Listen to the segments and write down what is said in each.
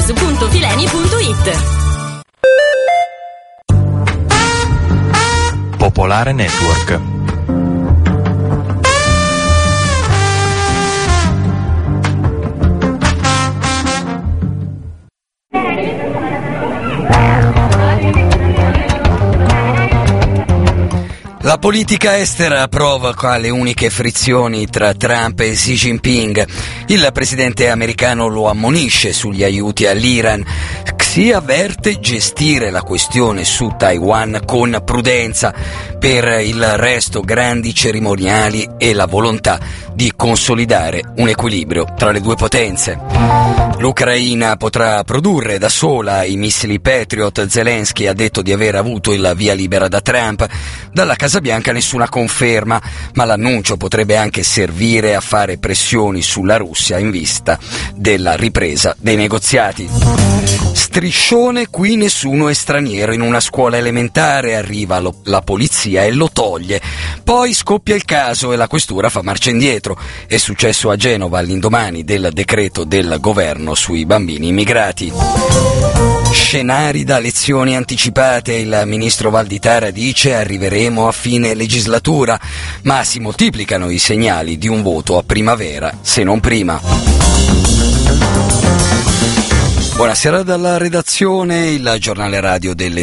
www.fileni.it. Popolare Network. La politica estera provoca le uniche frizioni tra Trump e Xi Jinping. Il presidente americano lo ammonisce sugli aiuti all'Iran. Xi avverte gestire la questione su Taiwan con prudenza. Per il resto grandi cerimoniali e la volontà di consolidare un equilibrio tra le due potenze. L'Ucraina potrà produrre da sola i missili Patriot. Zelensky ha detto di aver avuto il via libera da Trump. Dalla Casa Bianca nessuna conferma, ma l'annuncio potrebbe anche servire a fare pressioni sulla Russia in vista della ripresa dei negoziati. Striscione, qui nessuno è straniero. In una scuola elementare arriva la polizia e lo toglie. Poi scoppia il caso e la questura fa marcia indietro. È successo a Genova all'indomani del decreto del governo sui bambini immigrati. Scenari da lezioni anticipate. Il ministro Valditara dice arriveremo a fine legislatura, ma si moltiplicano i segnali di un voto a primavera, se non prima. Buonasera dalla redazione, il giornale radio delle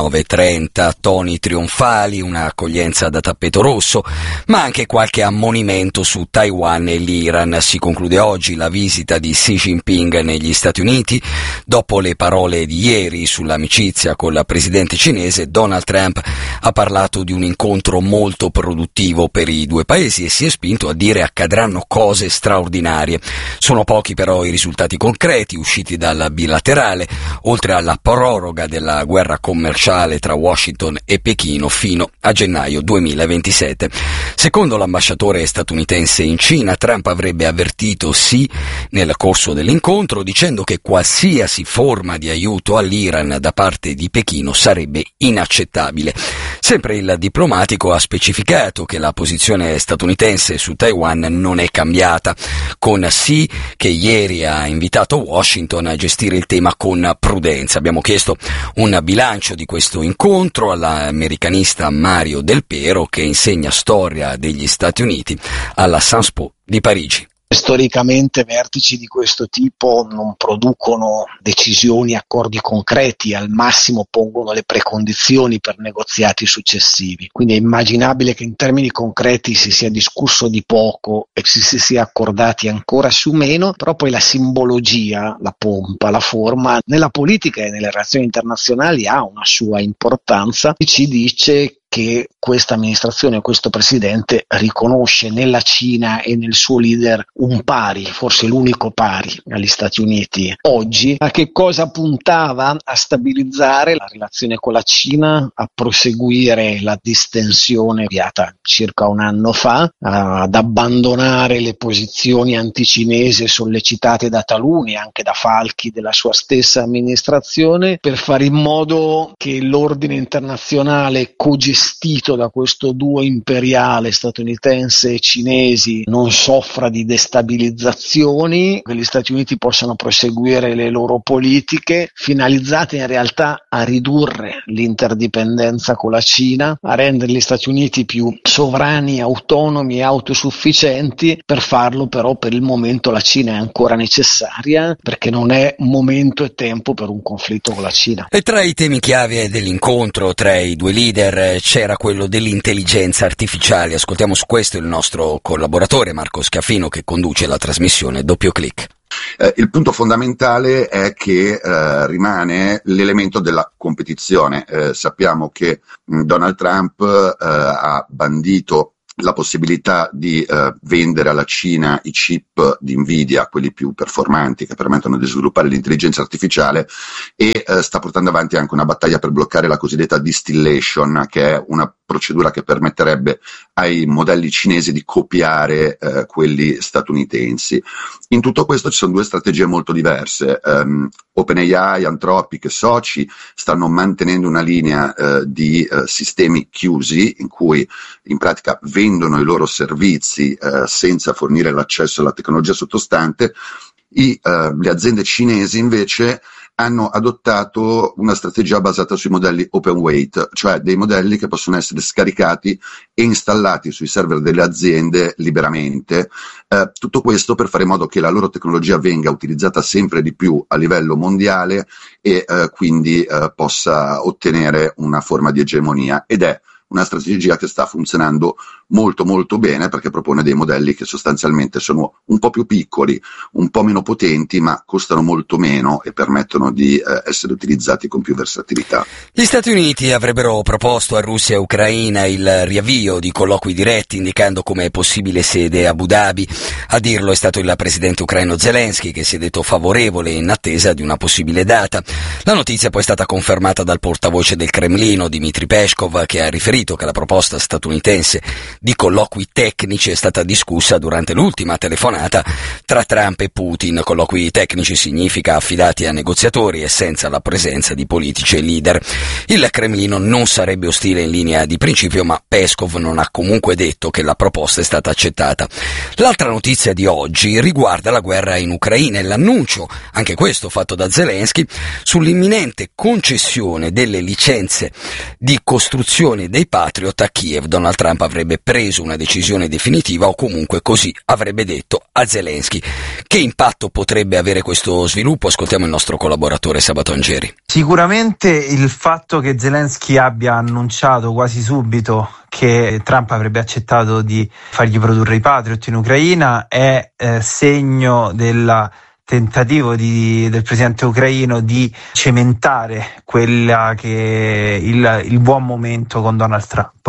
19.30, toni trionfali, un'accoglienza da tappeto rosso, ma anche qualche ammonimento su Taiwan e l'Iran. Si conclude oggi la visita di Xi Jinping negli Stati Uniti. Dopo le parole di ieri sull'amicizia con il presidente cinese, Donald Trump ha parlato di un incontro molto produttivo per i due paesi e si è spinto a dire accadranno cose straordinarie. Sono pochi però i risultati concreti usciti dal bilaterale, oltre alla proroga della guerra commerciale tra Washington e Pechino fino a gennaio 2027. Secondo l'ambasciatore statunitense in Cina, Trump avrebbe avvertito Xi nel corso dell'incontro dicendo che qualsiasi forma di aiuto all'Iran da parte di Pechino sarebbe inaccettabile. Sempre il diplomatico ha specificato che la posizione statunitense su Taiwan non è cambiata, con Xi che ieri ha invitato Washington a gestire il tema con prudenza. Abbiamo chiesto un bilancio di questo incontro all'americanista Mario Del Piero, che insegna storia degli Stati Uniti alla Sciences Po di Parigi. Storicamente vertici di questo tipo non producono decisioni, accordi concreti, al massimo pongono le precondizioni per negoziati successivi. Quindi è immaginabile che in termini concreti si sia discusso di poco e si sia accordati ancora su meno, però poi la simbologia, la pompa, la forma nella politica e nelle relazioni internazionali ha una sua importanza e ci dice che questa amministrazione, questo presidente riconosce nella Cina e nel suo leader un pari, forse l'unico pari agli Stati Uniti. Oggi a che cosa puntava? A stabilizzare la relazione con la Cina, a proseguire la distensione avviata circa un anno fa, ad abbandonare le posizioni anticinesi sollecitate da taluni, anche da falchi della sua stessa amministrazione, per fare in modo che l'ordine internazionale cogestito da questo duo imperiale statunitense e cinesi non soffra di destabilizzazioni, che gli Stati Uniti possano proseguire le loro politiche finalizzate in realtà a ridurre l'interdipendenza con la Cina, a rendere gli Stati Uniti più sovrani, autonomi e autosufficienti. Per farlo però per il momento la Cina è ancora necessaria, perché non è momento e tempo per un conflitto con la Cina. E tra i temi chiave dell'incontro tra i due leader c'era quello dell'intelligenza artificiale. Ascoltiamo su questo il nostro collaboratore Marco Schiaffino, che conduce la trasmissione Doppio Clic. Il punto fondamentale è che rimane l'elemento della competizione. Sappiamo che Donald Trump ha bandito la possibilità di vendere alla Cina i chip di Nvidia, quelli più performanti che permettono di sviluppare l'intelligenza artificiale, e sta portando avanti anche una battaglia per bloccare la cosiddetta distillation, che è una procedura che permetterebbe ai modelli cinesi di copiare quelli statunitensi. In tutto questo ci sono due strategie molto diverse. OpenAI, Anthropic e soci stanno mantenendo una linea di sistemi chiusi, in cui in pratica vendono i loro servizi senza fornire l'accesso alla tecnologia sottostante. Le aziende cinesi invece hanno adottato una strategia basata sui modelli open weight, cioè dei modelli che possono essere scaricati e installati sui server delle aziende liberamente. Tutto questo per fare in modo che la loro tecnologia venga utilizzata sempre di più a livello mondiale e quindi possa ottenere una forma di egemonia, ed è una strategia che sta funzionando molto molto bene, perché propone dei modelli che sostanzialmente sono un po' più piccoli, un po' meno potenti, ma costano molto meno e permettono di essere utilizzati con più versatilità. Gli Stati Uniti avrebbero proposto a Russia e Ucraina il riavvio di colloqui diretti, indicando come possibile sede Abu Dhabi. A dirlo è stato il presidente ucraino Zelensky, che si è detto favorevole in attesa di una possibile data. La notizia poi è stata confermata dal portavoce del Cremlino, Dmitry Peskov, che ha riferito che la proposta statunitense di colloqui tecnici è stata discussa durante l'ultima telefonata tra Trump e Putin. Colloqui tecnici significa affidati a negoziatori e senza la presenza di politici e leader. Il Cremlino non sarebbe ostile in linea di principio, ma Peskov non ha comunque detto che la proposta è stata accettata. L'altra notizia di oggi riguarda la guerra in Ucraina e l'annuncio, anche questo fatto da Zelensky, sull'imminente concessione delle licenze di costruzione dei Patriot a Kiev. Donald Trump avrebbe preso una decisione definitiva, o comunque così avrebbe detto a Zelensky. Che impatto potrebbe avere questo sviluppo? Ascoltiamo il nostro collaboratore Sabato Angeri. Sicuramente il fatto che Zelensky abbia annunciato quasi subito che Trump avrebbe accettato di fargli produrre i Patriot in Ucraina è segno del tentativo del presidente ucraino di cementare quella che il buon momento con Donald Trump,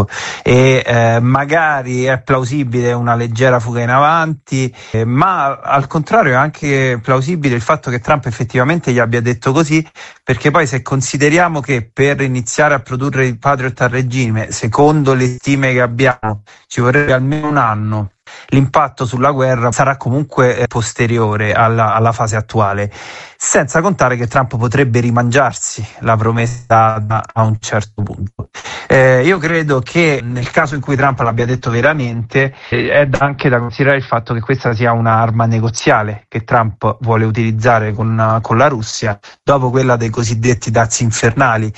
e magari è plausibile una leggera fuga in avanti, ma al contrario è anche plausibile il fatto che Trump effettivamente gli abbia detto così, perché poi se consideriamo che per iniziare a produrre i Patriot a regime, secondo le stime che abbiamo, ci vorrebbe almeno un anno, l'impatto sulla guerra sarà comunque posteriore alla fase attuale, senza contare che Trump potrebbe rimangiarsi la promessa a un certo punto. Io credo che nel caso in cui Trump l'abbia detto veramente, è anche da considerare il fatto che questa sia un'arma negoziale che Trump vuole utilizzare con la Russia, dopo quella dei cosiddetti dazi infernali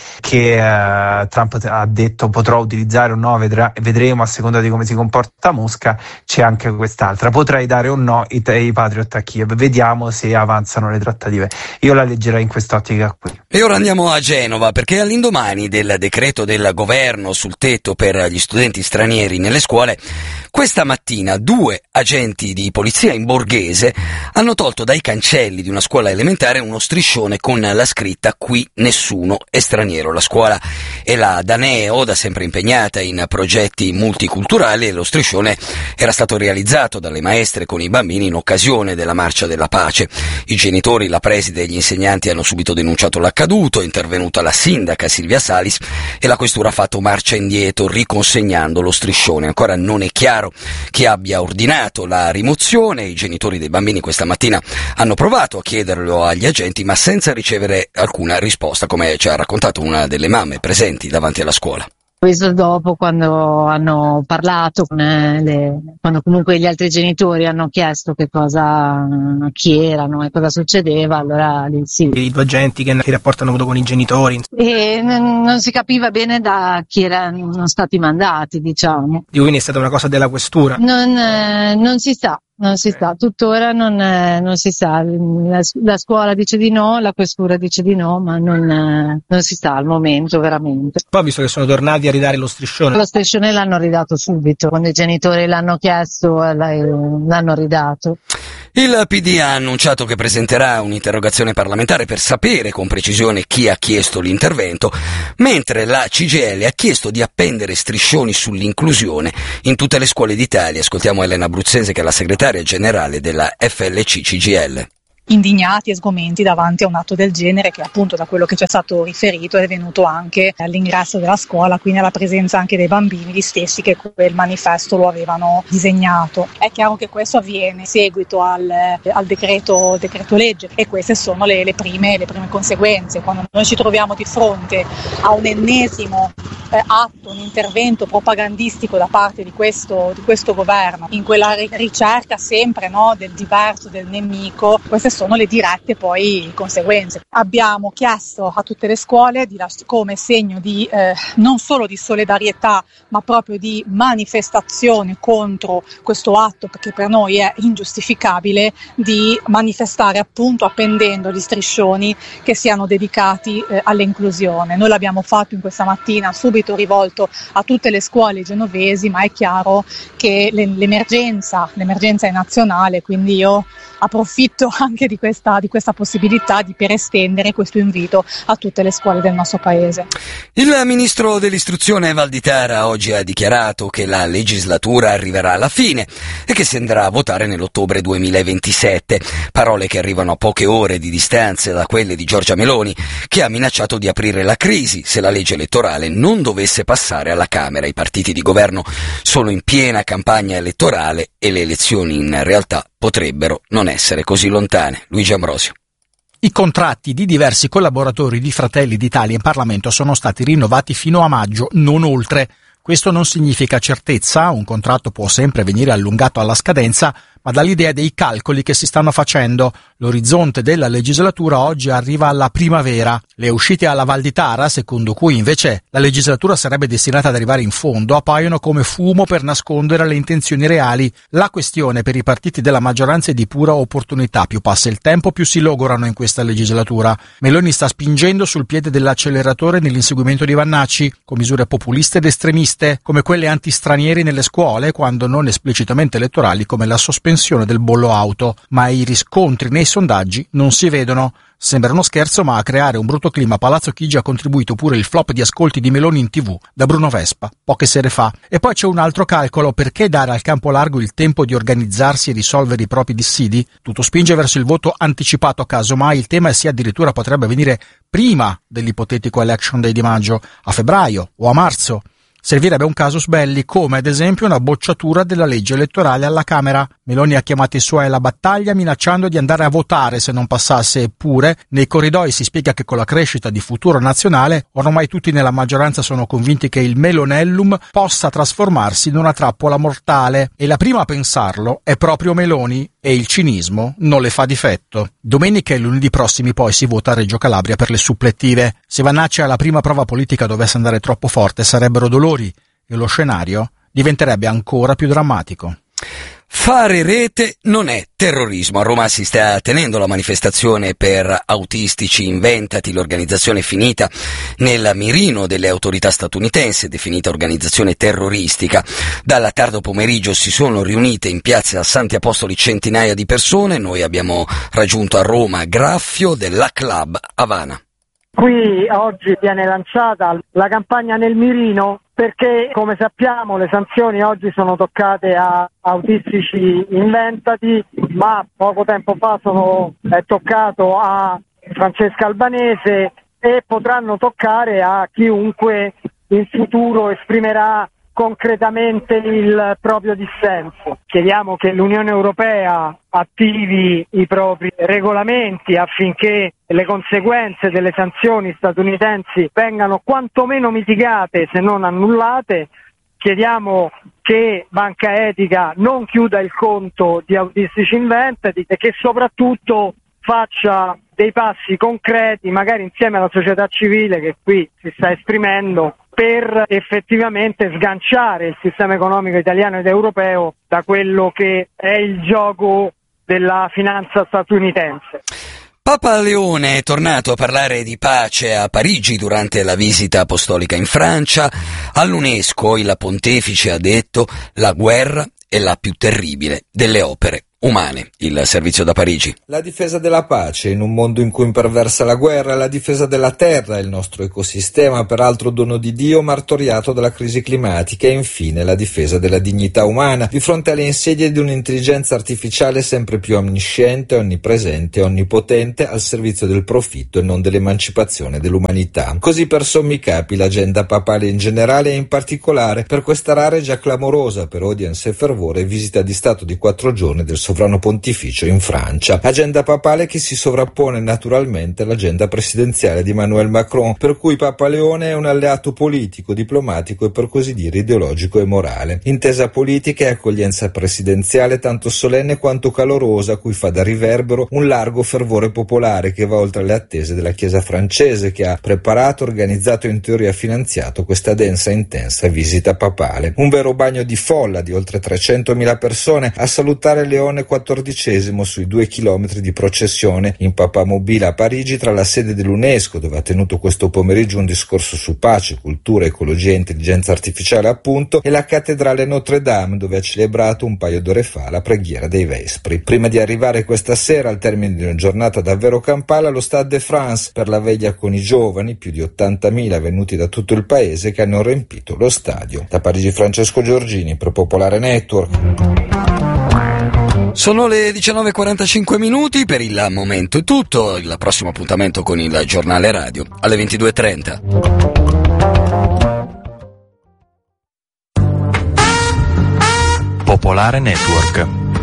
che Trump ha detto potrò utilizzare o no, vedremo a seconda di come si comporta Mosca. C'è anche quest'altra, potrai dare o no i Patriot a Kiev, vediamo se avanzano le trattative. Io la leggerei in quest'ottica qui. E ora andiamo a Genova, perché all'indomani del decreto del governo sul tetto per gli studenti stranieri nelle scuole, questa mattina 2 agenti di polizia in Borghese hanno tolto dai cancelli di una scuola elementare uno striscione con la scritta "Qui nessuno è straniero". La scuola è la Daneo, da sempre impegnata in progetti multiculturali, e lo striscione era stato realizzato dalle maestre con i bambini in occasione della Marcia della Pace. I genitori, la preside e gli insegnanti hanno subito denunciato l'accaduto, è intervenuta la sindaca Silvia Salis e la questura ha fatto marcia indietro riconsegnando lo striscione. Ancora non è chiaro chi abbia ordinato la rimozione. I genitori dei bambini questa mattina hanno provato a chiederlo agli agenti, ma senza ricevere alcuna risposta, come ci ha raccontato una delle mamme presenti davanti alla scuola. Questo dopo, quando hanno parlato quando comunque gli altri genitori hanno chiesto chi erano e cosa succedeva, allora sì. I due agenti che rapporto hanno avuto con i genitori. E non si capiva bene da chi erano stati mandati, diciamo. Quindi è stata una cosa della questura? Non si sa. Non si sa, tuttora non si sa, la scuola dice di no, la questura dice di no, ma non si sa al momento veramente. Poi visto che sono tornati a ridare lo striscione l'hanno ridato subito, quando i genitori l'hanno chiesto l'hanno ridato. Il PD ha annunciato che presenterà un'interrogazione parlamentare per sapere con precisione chi ha chiesto l'intervento, mentre la CGIL ha chiesto di appendere striscioni sull'inclusione in tutte le scuole d'Italia. Ascoltiamo Elena Bruzzese, che è la segretaria generale della FLC CGIL. Indignati e sgomenti davanti a un atto del genere che, appunto, da quello che ci è stato riferito, è venuto anche all'ingresso della scuola, quindi alla presenza anche dei bambini, gli stessi che quel manifesto lo avevano disegnato. È chiaro che questo avviene in seguito al decreto legge, e queste sono le prime conseguenze. Quando noi ci troviamo di fronte a un ennesimo atto, un intervento propagandistico da parte di questo governo, in quella ricerca sempre, no, del diverso, del nemico, queste sono le dirette poi conseguenze. Abbiamo chiesto a tutte le scuole come segno di non solo di solidarietà, ma proprio di manifestazione contro questo atto, perché per noi è ingiustificabile, di manifestare appunto appendendo gli striscioni che siano dedicati all'inclusione. Noi l'abbiamo fatto in questa mattina, subito rivolto a tutte le scuole genovesi, ma è chiaro che l'emergenza è nazionale, quindi io approfitto anche di questa possibilità per estendere questo invito a tutte le scuole del nostro paese. Il ministro dell'istruzione Valditara oggi ha dichiarato che la legislatura arriverà alla fine e che si andrà a votare nell'ottobre 2027, parole che arrivano a poche ore di distanza da quelle di Giorgia Meloni, che ha minacciato di aprire la crisi se la legge elettorale non dovesse passare alla Camera. I partiti di governo sono in piena campagna elettorale e le elezioni in realtà potrebbero non essere così lontane. Luigi Ambrosio. I contratti di diversi collaboratori di Fratelli d'Italia in Parlamento sono stati rinnovati fino a maggio, non oltre. Questo non significa certezza, un contratto può sempre venire allungato alla scadenza, ma dall'idea dei calcoli che si stanno facendo. L'orizzonte della legislatura oggi arriva alla primavera. Le uscite alla Valditara, secondo cui invece la legislatura sarebbe destinata ad arrivare in fondo, appaiono come fumo per nascondere le intenzioni reali. La questione per i partiti della maggioranza è di pura opportunità. Più passa il tempo, più si logorano in questa legislatura. Meloni sta spingendo sul piede dell'acceleratore nell'inseguimento di Vannacci, con misure populiste ed estremiste, come quelle antistranieri nelle scuole, quando non esplicitamente elettorali, come la sospensione del bollo auto, ma i riscontri nei sondaggi non si vedono. Sembra uno scherzo, ma a creare un brutto clima a Palazzo Chigi ha contribuito pure il flop di ascolti di Meloni in TV da Bruno Vespa poche sere fa. E poi c'è un altro calcolo: perché dare al campo largo il tempo di organizzarsi e risolvere i propri dissidi? Tutto spinge verso il voto anticipato, casomai il tema sia addirittura potrebbe venire prima dell'ipotetico election day di maggio, a febbraio o a marzo. Servirebbe un casus belli, come ad esempio una bocciatura della legge elettorale alla Camera. Meloni ha chiamato i suoi alla battaglia minacciando di andare a votare se non passasse, eppure nei corridoi si spiega che con la crescita di Futuro Nazionale ormai tutti nella maggioranza sono convinti che il Melonellum possa trasformarsi in una trappola mortale, e la prima a pensarlo è proprio Meloni, e il cinismo non le fa difetto. Domenica e lunedì prossimi poi si vota a Reggio Calabria per le supplettive. Se Vannacci alla prima prova politica dovesse andare troppo forte sarebbero dolori e lo scenario diventerebbe ancora più drammatico. Fare rete non è terrorismo. A Roma si sta tenendo la manifestazione per autistici inventati. L'organizzazione è finita nel mirino delle autorità statunitensi, definita organizzazione terroristica. Dal tardo pomeriggio si sono riunite in piazza Santi Apostoli centinaia di persone. Noi abbiamo raggiunto a Roma Graffio della Club Havana. Qui oggi viene lanciata la campagna nel mirino perché, come sappiamo, le sanzioni oggi sono toccate a autistici inventati, ma poco tempo fa è toccato a Francesca Albanese e potranno toccare a chiunque in futuro esprimerà concretamente il proprio dissenso. Chiediamo che l'Unione Europea attivi i propri regolamenti affinché le conseguenze delle sanzioni statunitensi vengano quantomeno mitigate, se non annullate. Chiediamo che Banca Etica non chiuda il conto di autistici inventati e che soprattutto faccia dei passi concreti, magari insieme alla società civile che qui si sta esprimendo, per effettivamente sganciare il sistema economico italiano ed europeo da quello che è il gioco della finanza statunitense. Papa Leone è tornato a parlare di pace a Parigi durante la visita apostolica in Francia. All'UNESCO il pontefice ha detto: la guerra è la più terribile delle opere umane. Il servizio da Parigi. La difesa della pace in un mondo in cui imperversa la guerra, la difesa della terra, il nostro ecosistema, peraltro dono di Dio, martoriato dalla crisi climatica, e infine la difesa della dignità umana di fronte alle insidie di un'intelligenza artificiale sempre più onnisciente, onnipresente, onnipotente, al servizio del profitto e non dell'emancipazione dell'umanità. Così per sommi capi l'agenda papale in generale e in particolare per questa rara e già clamorosa per audience e fervore visita di Stato di 4 giorni del sovrano pontificio in Francia. Agenda papale che si sovrappone naturalmente all'agenda presidenziale di Emmanuel Macron, per cui Papa Leone è un alleato politico, diplomatico e per così dire ideologico e morale. Intesa politica e accoglienza presidenziale tanto solenne quanto calorosa, a cui fa da riverbero un largo fervore popolare che va oltre le attese della Chiesa francese, che ha preparato, organizzato e in teoria finanziato questa densa e intensa visita papale. Un vero bagno di folla di oltre 300.000 persone a salutare Leone XIV sui 2 chilometri di processione in papamobile a Parigi, tra la sede dell'UNESCO, dove ha tenuto questo pomeriggio un discorso su pace, cultura, ecologia e intelligenza artificiale appunto, e la cattedrale Notre Dame, dove ha celebrato un paio d'ore fa la preghiera dei Vespri. Prima di arrivare questa sera, al termine di una giornata davvero campale, allo Stade de France per la veglia con i giovani, più di 80.000 venuti da tutto il paese, che hanno riempito lo stadio. Da Parigi Francesco Giorgini per Popolare Network. Sono le 19:45 minuti, per il momento è tutto. Il prossimo appuntamento con il giornale radio alle 22:30. Popolare Network.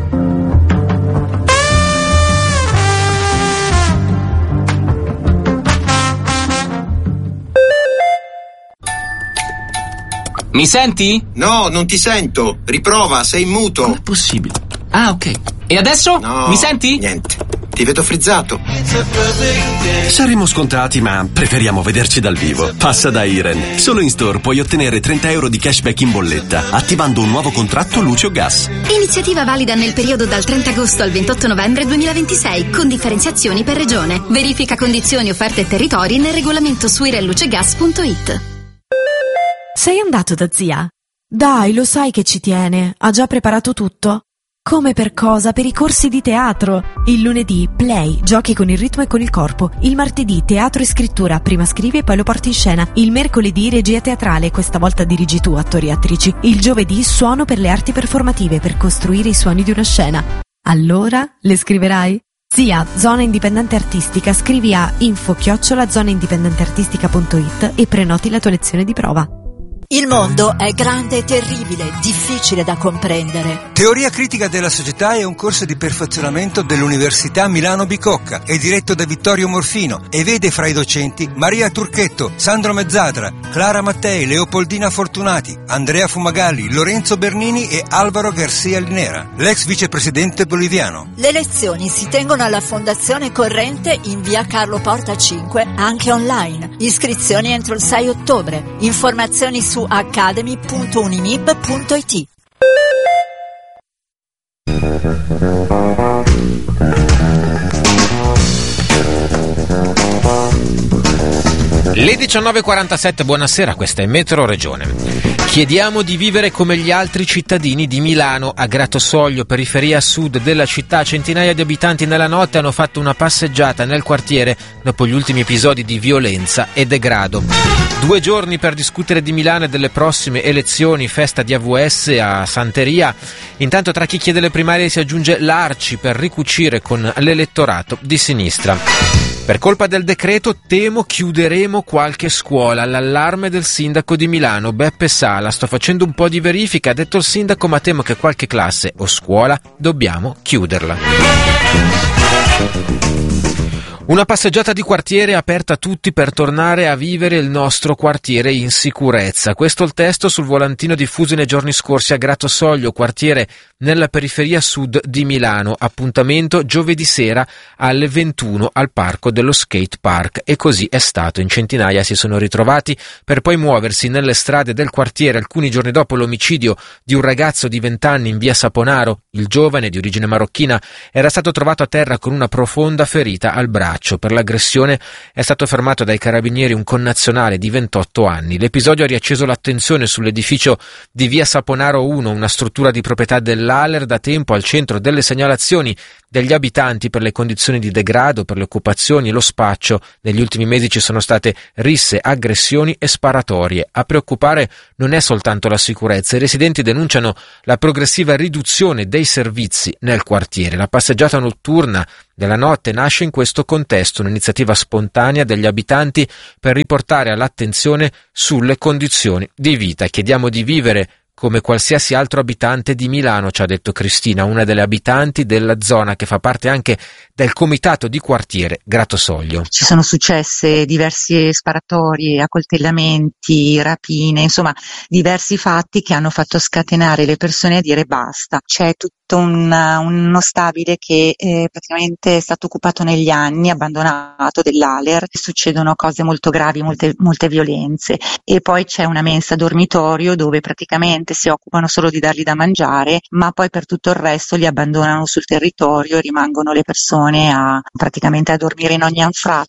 Mi senti? No, non ti sento. Riprova, sei in muto. Com'è possibile? Ah, ok. E adesso? No, mi senti? Niente. Ti vedo frizzato. Saremo scontati, ma preferiamo vederci dal vivo. Passa da Iren. Solo in store puoi ottenere 30 euro di cashback in bolletta, attivando un nuovo contratto luce o gas. Iniziativa valida nel periodo dal 30 agosto al 28 novembre 2026, con differenziazioni per regione. Verifica condizioni, offerte e territori nel regolamento su irenlucegas.it. Sei andato da zia? Dai, lo sai che ci tiene. Ha già preparato tutto? Come per cosa? Per i corsi di teatro. Il lunedì, play, giochi con il ritmo e con il corpo. Il martedì, teatro e scrittura, prima scrivi e poi lo porti in scena. Il mercoledì, regia teatrale, questa volta dirigi tu, attori e attrici. Il giovedì, suono per le arti performative, per costruire i suoni di una scena. Allora, le scriverai? Zia, Zona Indipendente Artistica, scrivi a info@zonaindipendenteartistica.it e prenoti la tua lezione di prova. Il mondo è grande e terribile, difficile da comprendere. Teoria critica della società è un corso di perfezionamento dell'Università Milano Bicocca. È diretto da Vittorio Morfino e vede fra i docenti Maria Turchetto, Sandro Mezzadra, Clara Mattei, Leopoldina Fortunati, Andrea Fumagalli, Lorenzo Bernini e Alvaro Garcia Linera, l'ex vicepresidente boliviano. Le lezioni si tengono alla Fondazione Corrente in via Carlo Porta 5, anche online. Iscrizioni entro il 6 ottobre. Informazioni su academy.unimib.it. Le 19:47, buonasera, questa è Metro Regione. Chiediamo di vivere come gli altri cittadini di Milano. A Gratosoglio, periferia sud della città, centinaia di abitanti nella notte hanno fatto una passeggiata nel quartiere dopo gli ultimi episodi di violenza e degrado. 2 giorni per discutere di Milano e delle prossime elezioni, festa di AVS a Santeria. Intanto tra chi chiede le primarie si aggiunge l'Arci per ricucire con l'elettorato di sinistra. Per colpa del decreto temo chiuderemo qualche scuola. L'allarme del sindaco di Milano, Beppe Sala. Sto facendo un po' di verifica, ha detto il sindaco, ma temo che qualche classe o scuola dobbiamo chiuderla. Una passeggiata di quartiere aperta a tutti per tornare a vivere il nostro quartiere in sicurezza. Questo è il testo sul volantino diffuso nei giorni scorsi a Gratosoglio, quartiere nella periferia sud di Milano. Appuntamento giovedì sera alle 21 al parco dello skate park. E così è stato. In centinaia si sono ritrovati per poi muoversi nelle strade del quartiere. Alcuni giorni dopo l'omicidio di un ragazzo di 20 anni in via Saponaro, il giovane di origine marocchina era stato trovato a terra con una profonda ferita al braccio. Per l'aggressione è stato fermato dai carabinieri un connazionale di 28 anni. L'episodio ha riacceso l'attenzione sull'edificio di via Saponaro 1, una struttura di proprietà dell'Aler da tempo al centro delle segnalazioni degli abitanti per le condizioni di degrado, per le occupazioni e lo spaccio. Negli ultimi mesi ci sono state risse, aggressioni e sparatorie. A preoccupare non è soltanto la sicurezza. I residenti denunciano la progressiva riduzione dei servizi nel quartiere. La passeggiata notturna della notte nasce in questo contesto, un'iniziativa spontanea degli abitanti per riportare all'attenzione sulle condizioni di vita. Chiediamo di vivere come qualsiasi altro abitante di Milano, ci ha detto Cristina, una delle abitanti della zona che fa parte anche del comitato di quartiere Gratosoglio. Ci sono successe diversi sparatori, accoltellamenti, rapine, insomma diversi fatti che hanno fatto scatenare le persone a dire basta. C'è tutto uno stabile che praticamente è stato occupato negli anni, abbandonato, dell'Aler, succedono cose molto gravi, molte violenze, e poi c'è una mensa dormitorio dove praticamente si occupano solo di dargli da mangiare, ma poi per tutto il resto li abbandonano sul territorio e rimangono le persone praticamente a dormire in ogni anfratto,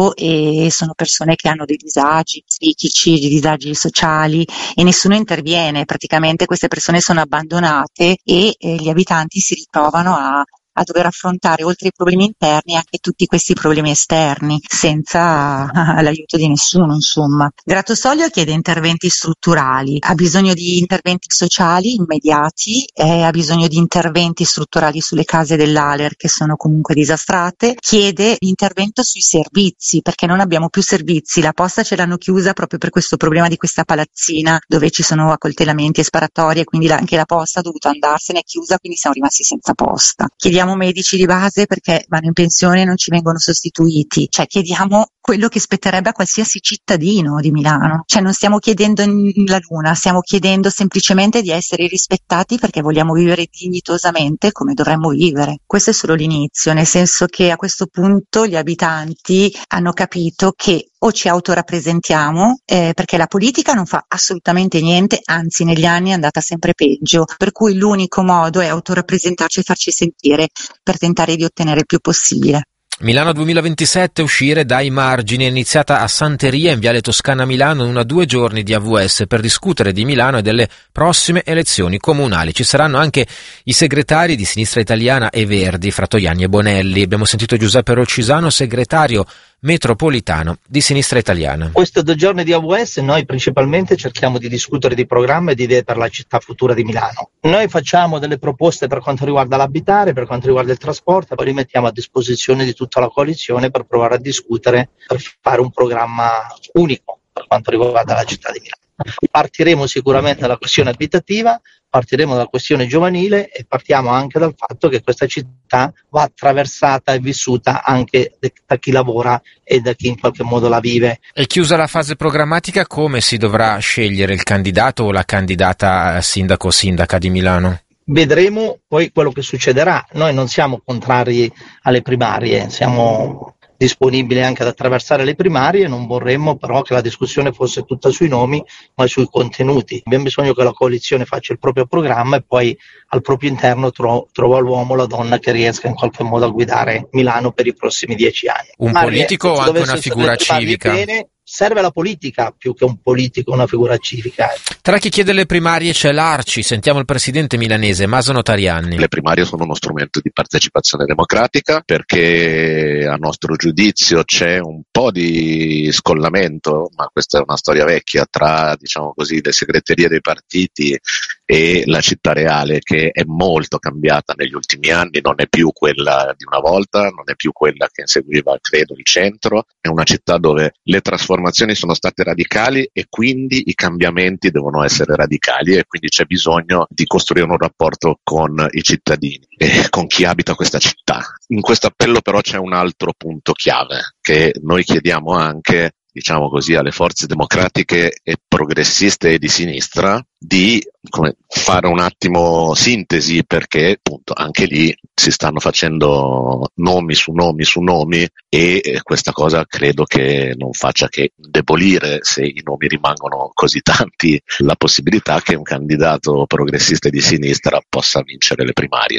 e sono persone che hanno dei disagi psichici, dei disagi sociali, e nessuno interviene. Praticamente queste persone sono abbandonate e gli abitanti si ritrovano a dover affrontare, oltre ai problemi interni, anche tutti questi problemi esterni, senza l'aiuto di nessuno, insomma. Gratosoglio chiede interventi strutturali, ha bisogno di interventi sociali immediati, ha bisogno di interventi strutturali sulle case dell'Aler che sono comunque disastrate, chiede l'intervento sui servizi, perché non abbiamo più servizi. La posta ce l'hanno chiusa proprio per questo problema di questa palazzina dove ci sono accoltellamenti e sparatorie, quindi anche la posta ha dovuto andarsene, è chiusa, quindi siamo rimasti senza posta. Chiediamo medici di base perché vanno in pensione e non ci vengono sostituiti, cioè chiediamo quello che spetterebbe a qualsiasi cittadino di Milano, cioè non stiamo chiedendo la luna, stiamo chiedendo semplicemente di essere rispettati perché vogliamo vivere dignitosamente come dovremmo vivere. Questo è solo l'inizio, nel senso che a questo punto gli abitanti hanno capito che o ci autorappresentiamo, perché la politica non fa assolutamente niente, anzi negli anni è andata sempre peggio, per cui l'unico modo è autorappresentarci e farci sentire per tentare di ottenere il più possibile. Milano 2027, uscire dai margini, è iniziata a Santeria in Viale Toscana Milano una 2 giorni di AVS per discutere di Milano e delle prossime elezioni comunali. Ci saranno anche i segretari di Sinistra Italiana e Verdi, Fratoianni e Bonelli. Abbiamo sentito Giuseppe Rolcisano, segretario metropolitano di Sinistra Italiana. Queste 2 giorni di AVS noi principalmente cerchiamo di discutere di programma e di idee per la città futura di Milano. Noi facciamo delle proposte per quanto riguarda l'abitare, per quanto riguarda il trasporto, e poi li mettiamo a disposizione di tutta la coalizione per provare a discutere, per fare un programma unico per quanto riguarda la città di Milano. Partiremo sicuramente dalla questione abitativa, partiremo dalla questione giovanile e partiamo anche dal fatto che questa città va attraversata e vissuta anche da chi lavora e da chi in qualche modo la vive. E chiusa la fase programmatica, come si dovrà scegliere il candidato o la candidata sindaco o sindaca di Milano? Vedremo poi quello che succederà. Noi non siamo contrari alle primarie, siamo disponibili anche ad attraversare le primarie, non vorremmo però che la discussione fosse tutta sui nomi ma sui contenuti. Abbiamo bisogno che la coalizione faccia il proprio programma e poi al proprio interno trova l'uomo, la donna che riesca in qualche modo a guidare Milano per i prossimi 10 anni. Un politico o anche una figura civica? Serve la politica più che un politico, una figura civica. Tra chi chiede le primarie c'è l'Arci, sentiamo il presidente milanese Maso Notarianni. Le primarie sono uno strumento di partecipazione democratica perché a nostro giudizio c'è un po' di scollamento, ma questa è una storia vecchia, tra diciamo così le segreterie dei partiti e la città reale, che è molto cambiata negli ultimi anni, non è più quella di una volta, non è più quella che inseguiva credo il centro, è una città dove le trasformazioni sono state radicali e quindi i cambiamenti devono essere radicali e quindi c'è bisogno di costruire un rapporto con i cittadini e con chi abita questa città. In questo appello però c'è un altro punto chiave che noi chiediamo anche, diciamo così, alle forze democratiche e progressiste e di sinistra di fare un attimo sintesi, perché appunto anche lì si stanno facendo nomi su nomi e questa cosa credo che non faccia che indebolire, se i nomi rimangono così tanti, la possibilità che un candidato progressista e di sinistra possa vincere le primarie.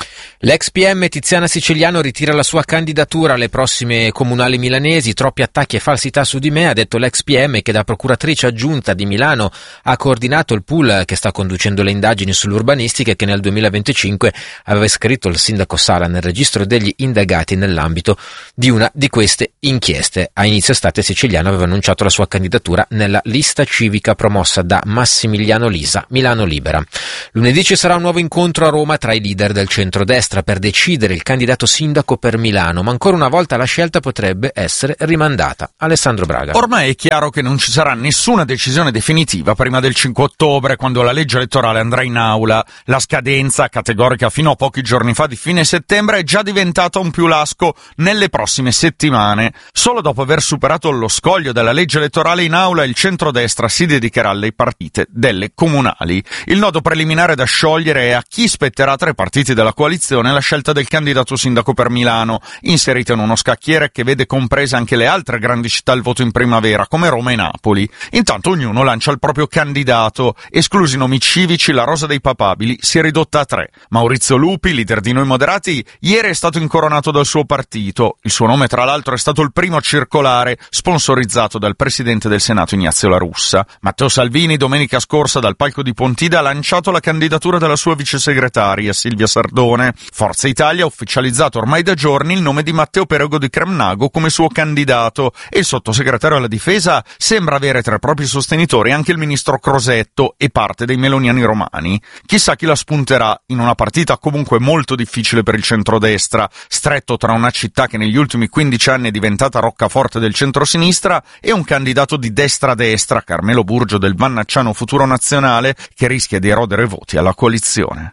L'ex PM Tiziana Siciliano ritira la sua candidatura alle prossime comunali milanesi. Troppi attacchi e falsità su di me, ha detto l'ex PM, che da procuratrice aggiunta di Milano ha coordinato il pool che sta conducendo le indagini sull'urbanistica e che nel 2025 aveva iscritto il sindaco Sala nel registro degli indagati nell'ambito di una di queste inchieste. A inizio estate Siciliano aveva annunciato la sua candidatura nella lista civica promossa da Massimiliano Lisa, Milano Libera. Lunedì ci sarà un nuovo incontro a Roma tra i leader del centro centrodestra per decidere il candidato sindaco per Milano, ma ancora una volta la scelta potrebbe essere rimandata. Alessandro Braga. Ormai è chiaro che non ci sarà nessuna decisione definitiva prima del 5 ottobre, quando la legge elettorale andrà in aula. La scadenza, categorica fino a pochi giorni fa di fine settembre, è già diventata un più lasco nelle prossime settimane. Solo dopo aver superato lo scoglio della legge elettorale in aula, il centrodestra si dedicherà alle partite delle comunali. Il nodo preliminare da sciogliere è a chi spetterà tra i partiti della coalizione la scelta del candidato sindaco per Milano, inserito in uno scacchiere che vede comprese anche le altre grandi città al voto in primavera, come Roma e Napoli. Intanto ognuno lancia il proprio candidato. Esclusi i nomi civici, la rosa dei papabili si è ridotta a 3. Maurizio Lupi, leader di Noi Moderati, ieri è stato incoronato dal suo partito. Il suo nome, tra l'altro, è stato il primo a circolare, sponsorizzato dal presidente del Senato Ignazio La Russa. Matteo Salvini, domenica scorsa, dal palco di Pontida, ha lanciato la candidatura della sua vicesegretaria, Silvia Sardone. Forza Italia ha ufficializzato ormai da giorni il nome di Matteo Perego di Cremnago come suo candidato, e il sottosegretario alla difesa sembra avere tra i propri sostenitori anche il ministro Crosetto e parte dei meloniani romani. Chissà chi la spunterà in una partita comunque molto difficile per il centrodestra, stretto tra una città che negli ultimi 15 anni è diventata roccaforte del centrosinistra e un candidato di destra-destra, Carmelo Burgio del Vannacciano Futuro Nazionale, che rischia di erodere voti alla coalizione.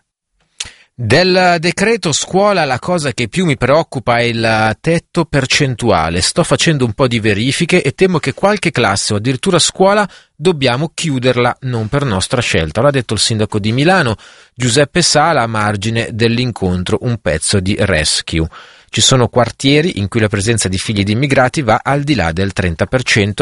Del decreto scuola la cosa che più mi preoccupa è il tetto percentuale. Sto facendo un po' di verifiche e temo che qualche classe o addirittura scuola dobbiamo chiuderla, non per nostra scelta. L'ha detto il sindaco di Milano, Giuseppe Sala, a margine dell'incontro Un pezzo di Rescue. Ci sono quartieri in cui la presenza di figli di immigrati va al di là del 30%,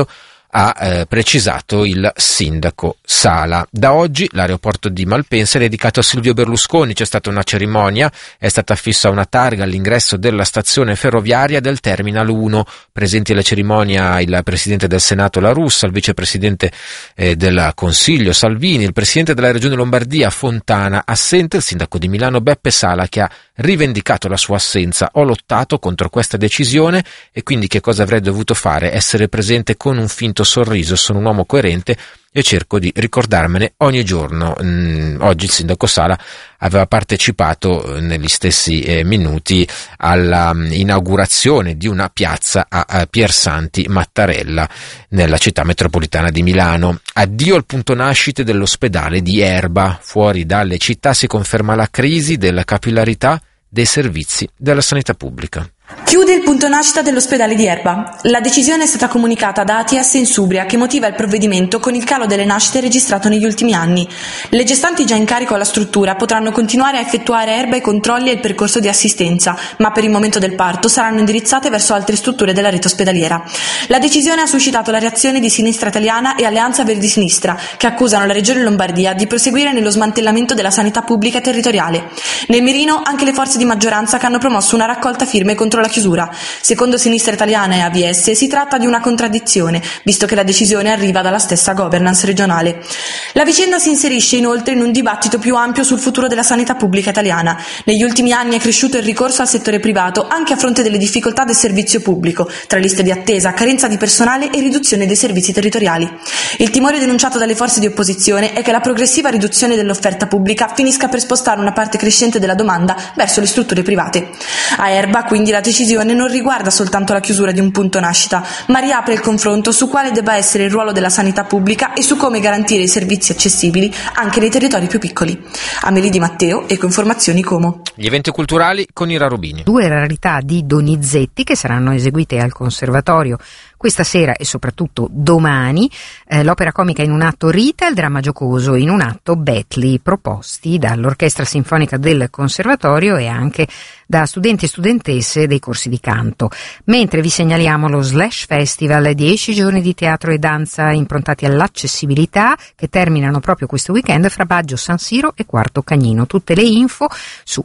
ha precisato il sindaco Sala. Da oggi l'aeroporto di Malpensa è dedicato a Silvio Berlusconi, c'è stata una cerimonia, è stata affissa una targa all'ingresso della stazione ferroviaria del Terminal 1, presenti alla cerimonia il presidente del Senato La Russa, il vicepresidente del Consiglio Salvini, il presidente della Regione Lombardia Fontana, assente il sindaco di Milano Beppe Sala, che ha rivendicato la sua assenza. Ho lottato contro questa decisione e quindi che cosa avrei dovuto fare? Essere presente con un finto sorriso, sono un uomo coerente e cerco di ricordarmene ogni giorno. Oggi il sindaco Sala aveva partecipato negli stessi minuti alla inaugurazione di una piazza a Piersanti Mattarella nella città metropolitana di Milano. Addio al punto nascite dell'ospedale di Erba. Fuori dalle città si conferma la crisi della capillarità dei servizi della sanità pubblica. Chiude il punto nascita dell'ospedale di Erba. La decisione è stata comunicata da ATS Insubria, che motiva il provvedimento con il calo delle nascite registrato negli ultimi anni. Le gestanti già in carico alla struttura potranno continuare a effettuare a Erba i controlli e il percorso di assistenza, ma per il momento del parto saranno indirizzate verso altre strutture della rete ospedaliera. La decisione ha suscitato la reazione di Sinistra Italiana e Alleanza Verdi Sinistra, che accusano la Regione Lombardia di proseguire nello smantellamento della sanità pubblica territoriale. Nel mirino anche le forze di maggioranza, che hanno promosso una raccolta firme contro la chiusura. Secondo Sinistra Italiana e AVS si tratta di una contraddizione, visto che la decisione arriva dalla stessa governance regionale. La vicenda si inserisce inoltre in un dibattito più ampio sul futuro della sanità pubblica italiana. Negli ultimi anni è cresciuto il ricorso al settore privato anche a fronte delle difficoltà del servizio pubblico, tra liste di attesa, carenza di personale e riduzione dei servizi territoriali. Il timore denunciato dalle forze di opposizione è che la progressiva riduzione dell'offerta pubblica finisca per spostare una parte crescente della domanda verso le strutture private. A Erba, quindi, la decisione non riguarda soltanto la chiusura di un punto nascita, ma riapre il confronto su quale debba essere il ruolo della sanità pubblica e su come garantire i servizi accessibili anche nei territori più piccoli. Amelie Di Matteo, Ecoinformazioni Como. Gli eventi culturali con Ira Rubini. 2 rarità di Donizetti che saranno eseguite al Conservatorio questa sera e soprattutto domani. L'opera comica in un atto Rita, il dramma giocoso in un atto Betli, proposti dall'Orchestra Sinfonica del Conservatorio e anche da studenti e studentesse dei corsi di canto. Mentre vi segnaliamo lo Slash Festival, 10 giorni di teatro e danza improntati all'accessibilità, che terminano proprio questo weekend fra Baggio, San Siro e Quarto Cagnino. Tutte le info su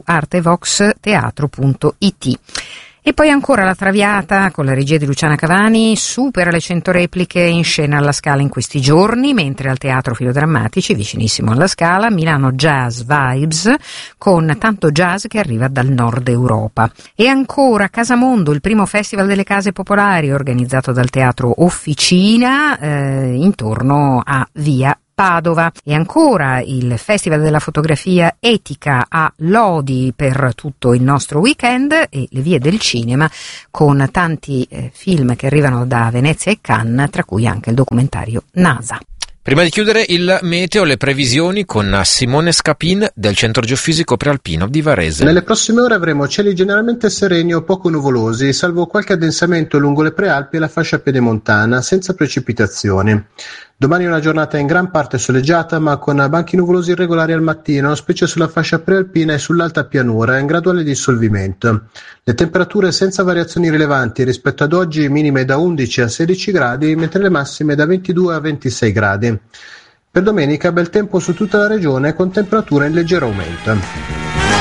artevoxteatro.it. E poi ancora la Traviata, con la regia di Luciana Cavani, supera le 100 repliche in scena alla Scala in questi giorni, mentre al Teatro Filodrammatici, vicinissimo alla Scala, Milano Jazz Vibes, con tanto jazz che arriva dal nord Europa. E ancora Casamondo, il primo festival delle case popolari, organizzato dal Teatro Officina, intorno a Via Padova. E ancora il Festival della fotografia etica ha lodi per tutto il nostro weekend e le vie del cinema con tanti film che arrivano da Venezia e Cannes, tra cui anche il documentario NASA. Prima di chiudere il meteo, le previsioni con Simone Scapin del Centro Geofisico Prealpino di Varese. Nelle prossime ore avremo cieli generalmente sereni o poco nuvolosi, salvo qualche addensamento lungo le prealpi e la fascia pedemontana, senza precipitazioni. Domani è una giornata in gran parte soleggiata, ma con banchi nuvolosi irregolari al mattino, specie sulla fascia prealpina e sull'alta pianura, in graduale dissolvimento. Le temperature senza variazioni rilevanti rispetto ad oggi, minime da 11 a 16 gradi, mentre le massime da 22 a 26 gradi. Per domenica bel tempo su tutta la regione, con temperature in leggero aumento.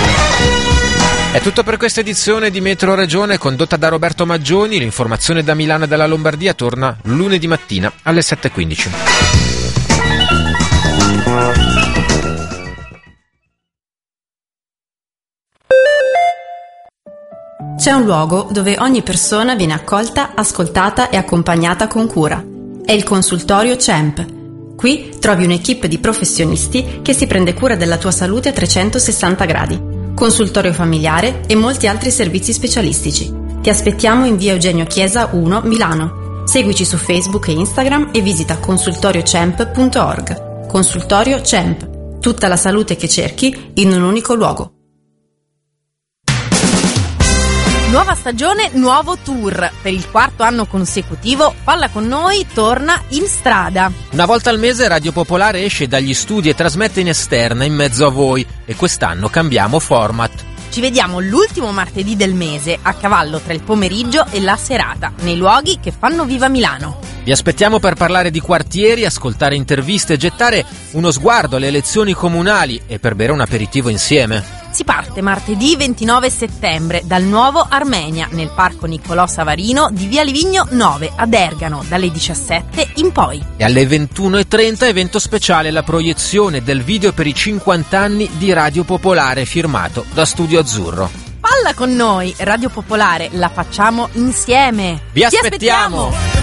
È tutto per questa edizione di Metro Regione condotta da Roberto Maggioni. L'informazione da Milano e dalla Lombardia torna lunedì mattina alle 7:15. C'è un luogo dove ogni persona viene accolta, ascoltata e accompagnata con cura. È il consultorio CEMP. Qui trovi un'equipe di professionisti che si prende cura della tua salute a 360 gradi. Consultorio familiare e molti altri servizi specialistici. Ti aspettiamo in via Eugenio Chiesa 1, Milano. Seguici su Facebook e Instagram e visita consultoriocemp.org. Consultorio CEMP. Tutta la salute che cerchi in un unico luogo. Nuova stagione, nuovo tour. Per il 4º anno consecutivo, Palla con noi torna in strada. Una volta al mese Radio Popolare esce dagli studi e trasmette in esterna in mezzo a voi e quest'anno cambiamo format. Ci vediamo l'ultimo martedì del mese, a cavallo tra il pomeriggio e la serata, nei luoghi che fanno viva Milano. Vi aspettiamo per parlare di quartieri, ascoltare interviste, gettare uno sguardo alle elezioni comunali e per bere un aperitivo insieme. Si parte martedì 29 settembre dal Nuovo Armenia, nel Parco Niccolò Savarino di Via Livigno 9 ad Ergano, dalle 17 in poi. E alle 21:30 evento speciale, la proiezione del video per i 50 anni di Radio Popolare firmato da Studio Azzurro. Palla con noi, Radio Popolare, la facciamo insieme. Vi aspettiamo!